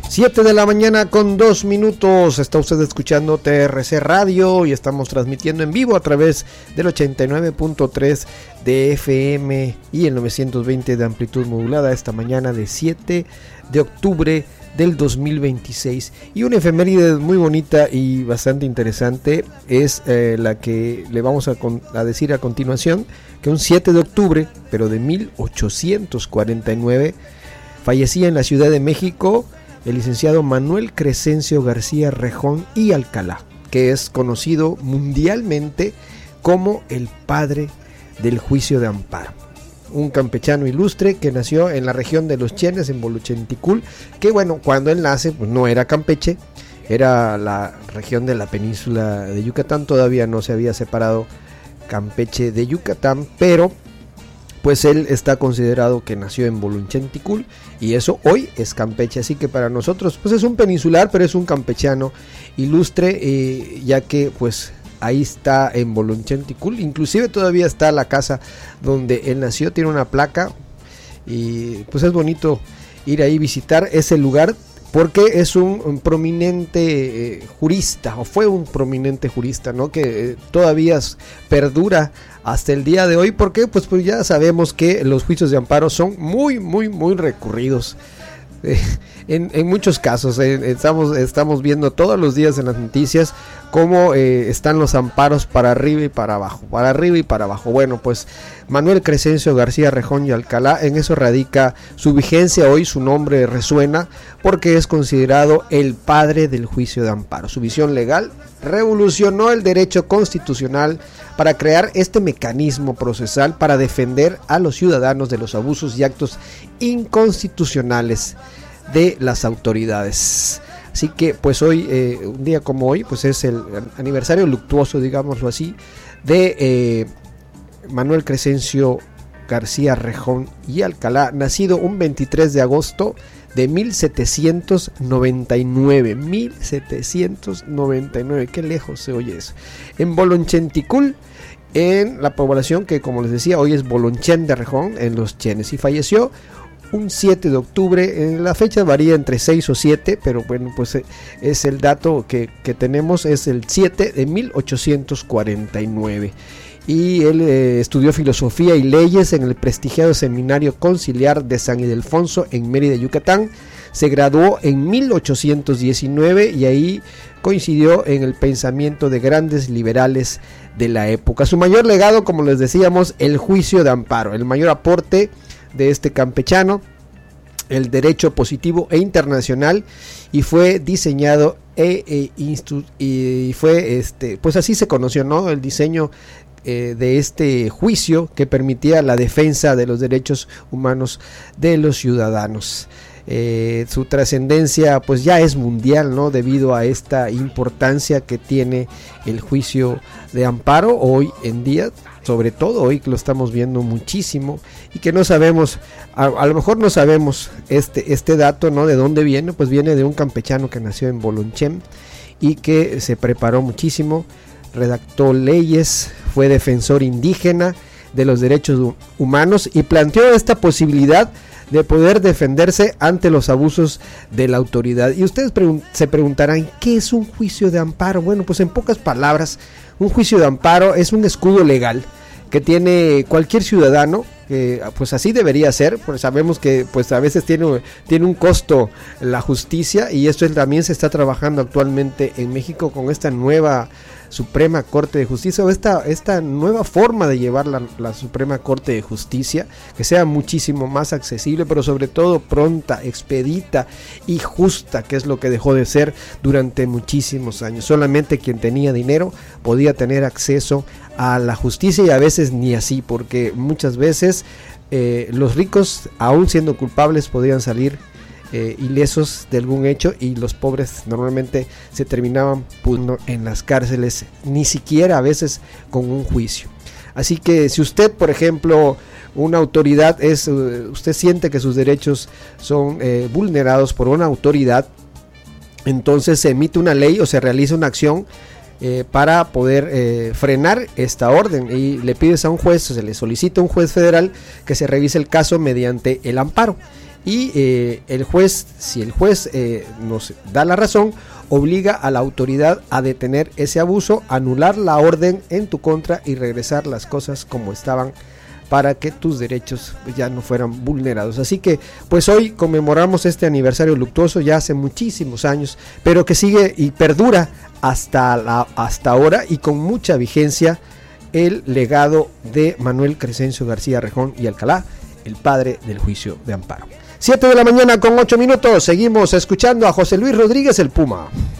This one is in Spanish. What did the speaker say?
7 de la mañana con 2 minutos, está usted escuchando TRC Radio y estamos transmitiendo en vivo a través del 89.3 de FM y el 920 de amplitud modulada esta mañana de 7 de octubre del 2026. Y una efeméride muy bonita y bastante interesante es la que le vamos a decir a continuación, que un 7 de octubre, pero de 1849, fallecía en la Ciudad de México el licenciado Manuel Crescencio García Rejón y Alcalá, que es conocido mundialmente como el padre del juicio de amparo. Un campechano ilustre que nació en la región de Los Chenes, en Bolochenticul, que bueno, cuando él nace, pues no era Campeche, era la región de la península de Yucatán, todavía no se había separado Campeche de Yucatán, pero pues él está considerado que nació en Bolochenticul y eso hoy es Campeche, así que para nosotros pues es un peninsular, pero es un campechano ilustre, ya que pues ahí está en Bolochenticul, inclusive todavía está la casa donde él nació, tiene una placa y pues es bonito ir ahí visitar ese lugar porque es un prominente jurista, o fue un prominente jurista, ¿no? Que todavía perdura hasta el día de hoy, porque pues ya sabemos que los juicios de amparo son muy recurridos. En muchos casos estamos viendo todos los días en las noticias cómo están los amparos para arriba y para abajo, Bueno, pues Manuel Crescencio García Rejón y Alcalá, en eso radica su vigencia hoy. Su nombre resuena porque es considerado el padre del juicio de amparo. Su visión legal revolucionó el derecho constitucional para crear este mecanismo procesal para defender a los ciudadanos de los abusos y actos inconstitucionales de las autoridades. Así que pues hoy, un día como hoy, pues es el aniversario luctuoso, digámoslo así, de Manuel Crescencio García Rejón y Alcalá, nacido un 23 de agosto de 1799, qué lejos se oye eso, en Bolochenticul, en la población que, como les decía, hoy es Bolonchen de Rejón, en Los Chenes, y falleció un 7 de octubre, la fecha varía entre 6 o 7, pero bueno, pues es el dato que tenemos, es el 7 de 1849. Y él estudió filosofía y leyes en el prestigiado Seminario Conciliar de San Ildefonso en Mérida, Yucatán. Se graduó en 1819 y ahí coincidió en el pensamiento de grandes liberales de la época. Su mayor legado, como les decíamos, el juicio de amparo, el mayor aporte de este campechano, el derecho positivo e internacional, y fue diseñado y fue pues así se conoció, ¿no? El diseño de este juicio que permitía la defensa de los derechos humanos de los ciudadanos. Su trascendencia pues ya es mundial, ¿no? Debido a esta importancia que tiene el juicio de amparo hoy en día, sobre todo hoy que lo estamos viendo muchísimo y que no sabemos, a lo mejor no sabemos este dato, ¿no? De dónde viene, pues viene de un campechano que nació en Bolonchen y que se preparó muchísimo, redactó leyes, fue defensor indígena de los derechos humanos y planteó esta posibilidad de poder defenderse ante los abusos de la autoridad. Y ustedes se preguntarán, ¿qué es un juicio de amparo? Bueno, pues en pocas palabras, un juicio de amparo es un escudo legal que tiene cualquier ciudadano, que pues así debería ser, pues sabemos que pues a veces tiene un costo la justicia, y esto también se está trabajando actualmente en México con esta nueva Suprema Corte de Justicia, o esta nueva forma de llevar la Suprema Corte de Justicia, que sea muchísimo más accesible, pero sobre todo pronta, expedita y justa, que es lo que dejó de ser durante muchísimos años. Solamente quien tenía dinero podía tener acceso a la justicia, y a veces ni así, porque muchas veces los ricos, aún siendo culpables, podían salir ilesos de algún hecho, y los pobres normalmente se terminaban pudriendo en las cárceles, ni siquiera a veces con un juicio. Así que si usted, por ejemplo, una autoridad usted siente que sus derechos son vulnerados por una autoridad, entonces se emite una ley o se realiza una acción para poder frenar esta orden, y le pides a un juez, se le solicita a un juez federal que se revise el caso mediante el amparo. y el juez, si el juez nos da la razón, obliga a la autoridad a detener ese abuso, anular la orden en tu contra y regresar las cosas como estaban para que tus derechos ya no fueran vulnerados. Así que pues hoy conmemoramos este aniversario luctuoso ya hace muchísimos años, pero que sigue y perdura hasta ahora y con mucha vigencia el legado de Manuel Crescencio García Rejón y Alcalá, el padre del juicio de amparo. 7 de la mañana con 8 minutos, seguimos escuchando a José Luis Rodríguez el Puma.